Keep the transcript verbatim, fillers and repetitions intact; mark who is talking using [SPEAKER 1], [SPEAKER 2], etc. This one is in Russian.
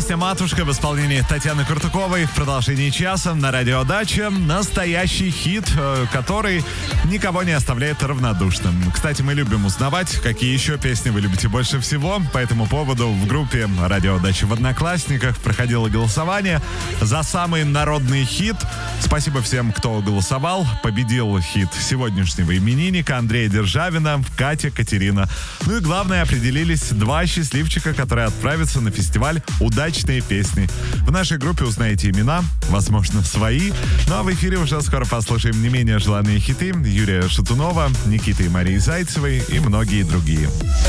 [SPEAKER 1] Песня «Матушка» в исполнении Татьяны Куртуковой в продолжении часа на радио Дача. Настоящий хит, который никого не оставляет равнодушным. Кстати, мы любим узнавать, какие еще песни вы любите больше всего. По этому поводу в группе «Радио Дача» в Одноклассниках проходило голосование за самый народный хит. Спасибо всем, кто голосовал. Победил хит сегодняшнего именинника Андрея Державина, Катя, Катерина. Ну и главное, определились два счастливчика, которые отправятся на фестиваль «Удачные песни». В нашей группе узнаете имена, возможно, свои. Ну а в эфире уже скоро послушаем не менее желанные хиты Юрия Шатунова, Никиты и Марии Зайцевой и многие другие.